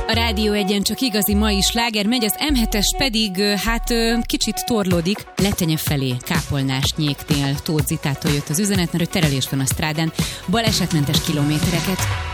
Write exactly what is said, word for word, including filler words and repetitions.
A Rádió Egyen csak igazi mai sláger megy, az em hetes pedig hát kicsit torlódik. Letenye felé, Kápolnás nyéknél Tóth Zitától jött az üzenet, mert hogy terelés van a strádán, balesetmentes kilométereket